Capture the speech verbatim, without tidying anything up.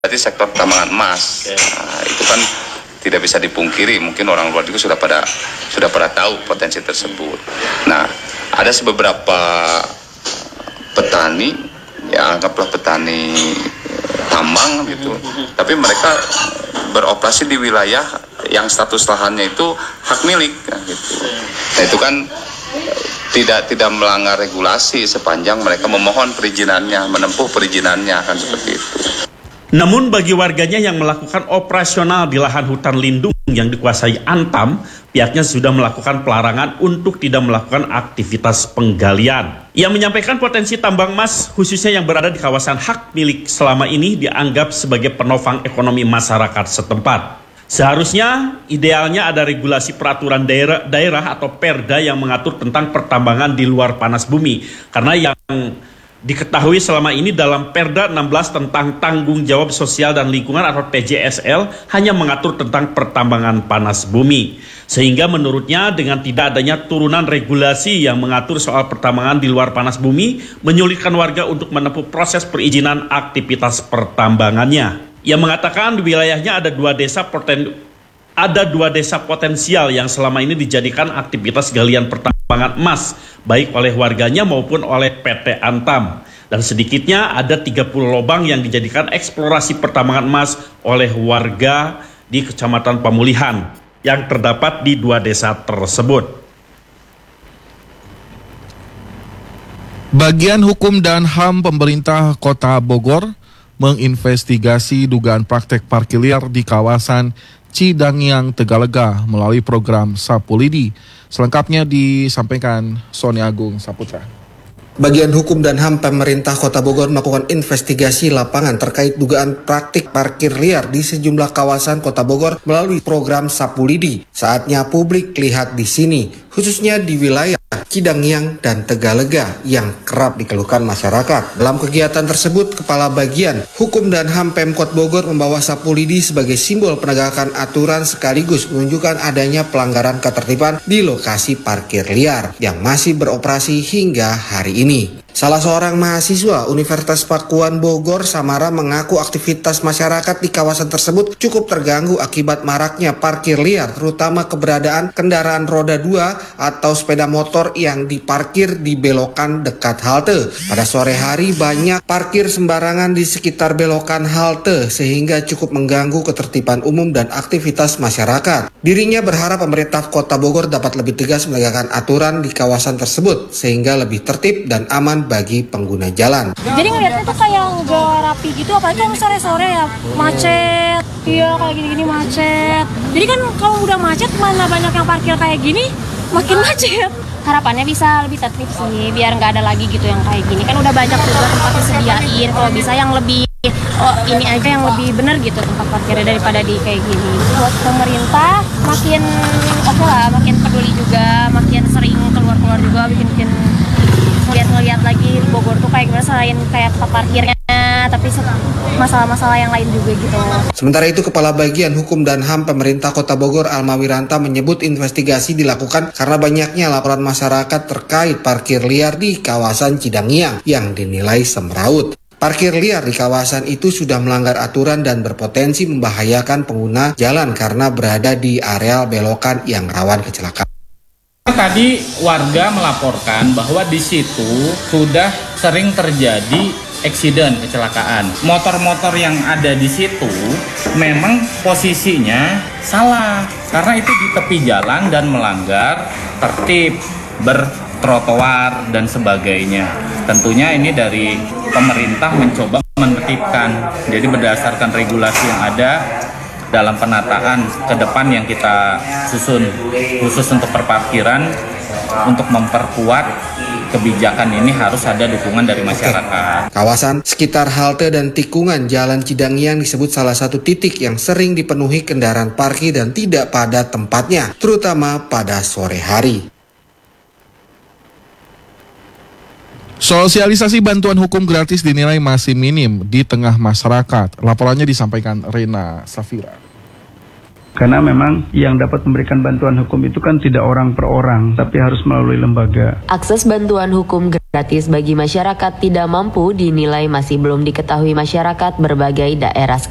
Berarti sektor tambangan emas, nah, itu kan tidak bisa dipungkiri, mungkin orang luar juga sudah pada sudah pada tahu potensi tersebut. Nah, ada beberapa petani, ya anggaplah petani tambang gitu, tapi mereka beroperasi di wilayah yang status lahannya itu hak milik, nah, gitu. Nah, itu kan tidak tidak melanggar regulasi sepanjang mereka memohon perizinannya, menempuh perizinannya, kan seperti itu. Namun bagi warganya yang melakukan operasional di lahan hutan lindung yang dikuasai Antam, pihaknya sudah melakukan pelarangan untuk tidak melakukan aktivitas penggalian. Ia menyampaikan potensi tambang emas khususnya yang berada di kawasan hak milik selama ini dianggap sebagai penopang ekonomi masyarakat setempat. Seharusnya idealnya ada regulasi peraturan daerah, daerah atau perda yang mengatur tentang pertambangan di luar panas bumi. Karena yang diketahui selama ini dalam Perda enam belas tentang tanggung jawab sosial dan lingkungan atau P J S L hanya mengatur tentang pertambangan panas bumi. Sehingga menurutnya dengan tidak adanya turunan regulasi yang mengatur soal pertambangan di luar panas bumi menyulitkan warga untuk menempuh proses perizinan aktivitas pertambangannya. Ia mengatakan di wilayahnya ada dua desa poten Ada dua desa potensial yang selama ini dijadikan aktivitas galian pertambangan emas, baik oleh warganya maupun oleh P T Antam. Dan sedikitnya ada tiga puluh lubang yang dijadikan eksplorasi pertambangan emas oleh warga di Kecamatan Pemulihan yang terdapat di dua desa tersebut. Bagian Hukum dan H A M pemerintah Kota Bogor menginvestigasi dugaan praktek parkir liar di kawasan Cidangyang, Tegalega melalui program Sapu Lidi. Selengkapnya disampaikan Sony Agung Saputra. Bagian Hukum dan H A M pemerintah Kota Bogor melakukan investigasi lapangan terkait dugaan praktik parkir liar di sejumlah kawasan Kota Bogor melalui program Sapu Lidi. Saatnya publik lihat di sini, khususnya di wilayah Cidangyang dan Tegalega yang kerap dikeluhkan masyarakat. Dalam kegiatan tersebut, Kepala Bagian Hukum dan H A M Pemkot Bogor membawa Sapu Lidi sebagai simbol penegakan aturan sekaligus menunjukkan adanya pelanggaran ketertiban di lokasi parkir liar yang masih beroperasi hingga hari ini. Salah seorang mahasiswa Universitas Pakuan Bogor, Samara, mengaku aktivitas masyarakat di kawasan tersebut cukup terganggu akibat maraknya parkir liar, terutama keberadaan kendaraan roda dua atau sepeda motor yang diparkir di belokan dekat halte. Pada sore hari banyak parkir sembarangan di sekitar belokan halte sehingga cukup mengganggu ketertiban umum dan aktivitas masyarakat. Dirinya berharap pemerintah Kota Bogor dapat lebih tegas menegakkan aturan di kawasan tersebut sehingga lebih tertib dan aman bagi pengguna jalan. Jadi ngeliatnya tuh kayak nggak rapi gitu, apalagi kalau sore-sore ya macet, iya kayak gini-gini macet. Jadi kan kalau udah macet mana banyak yang parkir kayak gini, makin macet. Harapannya bisa lebih tertib sih, biar nggak ada lagi gitu yang kayak gini. Kan udah banyak juga tempat disediain, kalau bisa yang lebih, oh ini aja yang lebih bener gitu tempat parkirnya daripada di kayak gini. Buat pemerintah makin oke lah, makin peduli juga, makin sering keluar-keluar juga, bikin-bikin ngeliat-ngeliat lagi Bogor tuh kayak gimana selain kayak tempat parkirnya, tapi masalah-masalah yang lain juga gitu. Sementara itu, Kepala Bagian Hukum dan H A M pemerintah Kota Bogor, Alma Wiranta, menyebut investigasi dilakukan karena banyaknya laporan masyarakat terkait parkir liar di kawasan Cidangyang yang dinilai semrawut. Parkir liar di kawasan itu sudah melanggar aturan dan berpotensi membahayakan pengguna jalan karena berada di area belokan yang rawan kecelakaan. Tadi warga melaporkan bahwa di situ sudah sering terjadi eksiden kecelakaan. Motor-motor yang ada di situ memang posisinya salah karena itu di tepi jalan dan melanggar tertib bertrotoar dan sebagainya. Tentunya ini dari pemerintah mencoba menertibkan. Jadi berdasarkan regulasi yang ada dalam penataan ke depan yang kita susun khusus untuk perparkiran, untuk memperkuat kebijakan ini harus ada dukungan dari masyarakat. Kawasan sekitar halte dan tikungan Jalan Cidangyang disebut salah satu titik yang sering dipenuhi kendaraan parkir dan tidak pada tempatnya, terutama pada sore hari. Sosialisasi bantuan hukum gratis dinilai masih minim di tengah masyarakat. Laporannya disampaikan Rena Safira. Karena memang yang dapat memberikan bantuan hukum itu kan tidak orang per orang, tapi harus melalui lembaga. Akses bantuan hukum gratis bagi masyarakat tidak mampu dinilai masih belum diketahui masyarakat berbagai daerah